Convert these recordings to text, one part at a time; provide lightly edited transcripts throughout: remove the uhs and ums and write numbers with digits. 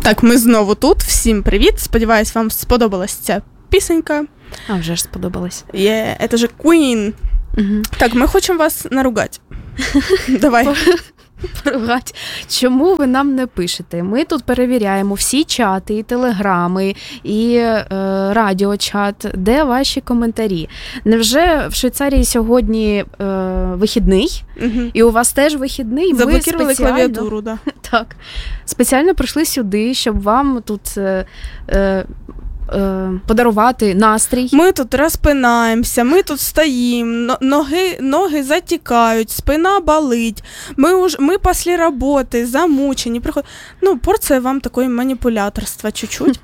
Так, ми знову тут. Всім привіт. Сподіваюсь, вам сподобалась ця пісенька. А вже ж сподобалась. Это же Queen. Угу. Так, ми хочемо вас наругати. Давай. Поругать. Чому ви нам не пишете? Ми тут перевіряємо всі чати, і телеграми, і радіочат. Де ваші коментарі? Невже в Швейцарії сьогодні вихідний? Угу. І у вас теж вихідний? Заблокували клавіатуру, да. Так. Спеціально прийшли сюди, щоб вам тут подарувати настрій. Ми тут розпинаємося, ми тут стоїмо, ноги затікають, спина болить, ми після роботи замучені. Порція вам такої маніпуляторства чуть-чуть.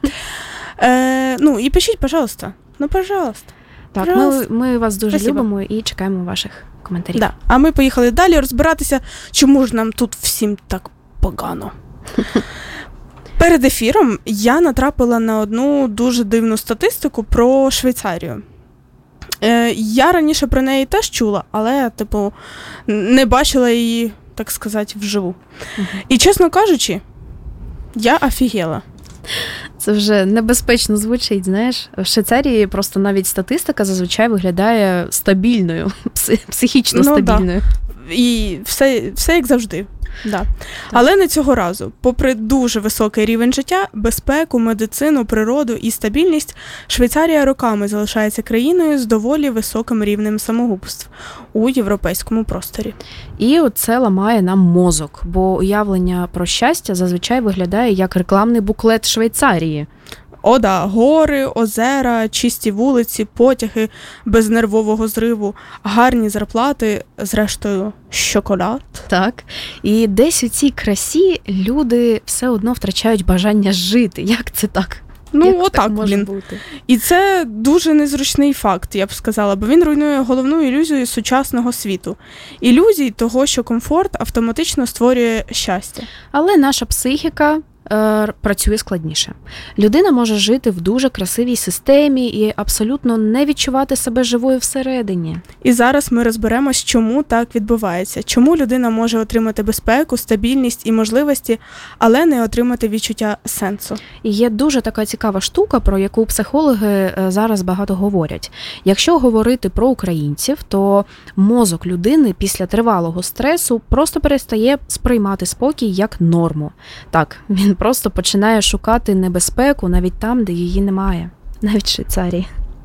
І пишіть, пожалуйста. Пожалуйста. Так, ми вас дуже любимо і чекаємо ваших коментарів. Да. А ми поїхали далі розбиратися, чому ж нам тут всім так погано. Перед ефіром я натрапила на одну дуже дивну статистику про Швейцарію. Я раніше про неї теж чула, але, не бачила її, так сказати, вживу. І, чесно кажучи, я офігела. Це вже небезпечно звучить, знаєш. В Швейцарії просто навіть статистика зазвичай виглядає стабільною, психічно стабільною. Да. І все як завжди. Да. Але не цього разу. Попри дуже високий рівень життя, безпеку, медицину, природу і стабільність, Швейцарія роками залишається країною з доволі високим рівнем самогубств у європейському просторі. І це ламає нам мозок, бо уявлення про щастя зазвичай виглядає як рекламний буклет Швейцарії. О, да, гори, озера, чисті вулиці, потяги без нервового зриву, гарні зарплати, зрештою, шоколад. Так. І десь у цій красі люди все одно втрачають бажання жити. Як це так? Отак, блін. Бути? І це дуже незручний факт, я б сказала, бо він руйнує головну ілюзію сучасного світу. Ілюзій того, що комфорт автоматично створює щастя. Але наша психіка працює складніше. Людина може жити в дуже красивій системі і абсолютно не відчувати себе живою всередині. І зараз ми розберемось, чому так відбувається. Чому людина може отримати безпеку, стабільність і можливості, але не отримати відчуття сенсу. І є дуже така цікава штука, про яку психологи зараз багато говорять. Якщо говорити про українців, то мозок людини після тривалого стресу просто перестає сприймати спокій як норму. Так, він просто починає шукати небезпеку навіть там, де її немає. Навіть в Швейцарії.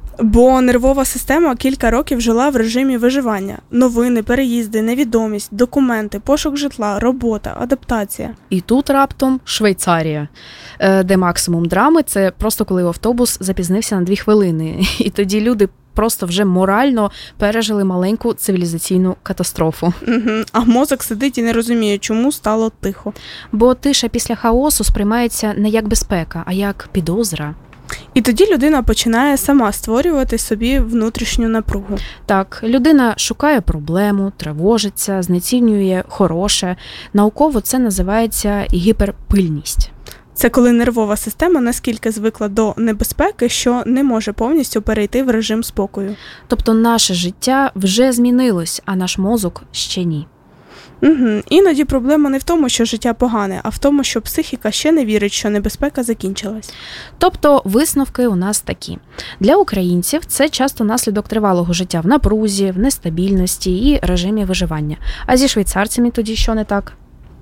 Бо нервова система кілька років жила в режимі виживання. Новини, переїзди, невідомість, документи, пошук житла, робота, адаптація. І тут раптом Швейцарія, де максимум драми – це просто коли автобус запізнився на 2 хвилини. І тоді люди просто вже морально пережили маленьку цивілізаційну катастрофу. А мозок сидить і не розуміє, чому стало тихо. Бо тиша після хаосу сприймається не як безпека, а як підозра. І тоді людина починає сама створювати собі внутрішню напругу. Так, людина шукає проблему, тривожиться, знецінює хороше. Науково це називається гіперпильність. Це коли нервова система наскільки звикла до небезпеки, що не може повністю перейти в режим спокою. Тобто наше життя вже змінилось, а наш мозок ще ні. Іноді проблема не в тому, що життя погане, а в тому, що психіка ще не вірить, що небезпека закінчилась. Тобто висновки у нас такі. Для українців це часто наслідок тривалого життя в напрузі, в нестабільності і режимі виживання. А зі швейцарцями тоді що не так?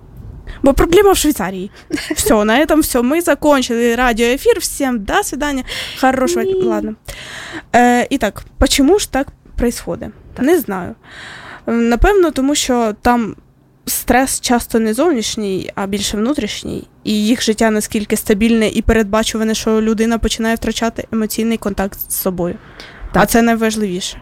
Бо проблема в Швейцарии. Все, на этом все. Мы закончили радиоэфир. Всем до свидания. Хорошего... Ладно. Итак, почему ж так происходит? Так. Не знаю. Напевно, тому що там стрес часто не зовнішній, а більше внутрішній. І їх життя наскільки стабільне і передбачуване, що людина починає втрачати емоційний контакт з собою. Так. А це найважливіше.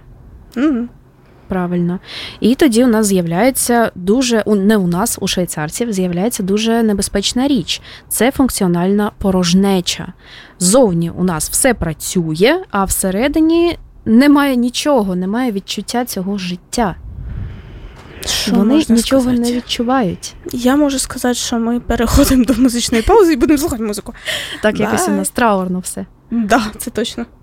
Правильно. І тоді у нас з'являється не у нас, у швейцарців, з'являється дуже небезпечна річ. Це функціональна порожнеча. Ззовні у нас все працює, а всередині немає нічого, немає відчуття цього життя. Вони нічого не відчувають. Я можу сказати, що ми переходимо до музичної паузи і будемо слухати музику. Так, якось у нас траурно все. Так, це точно.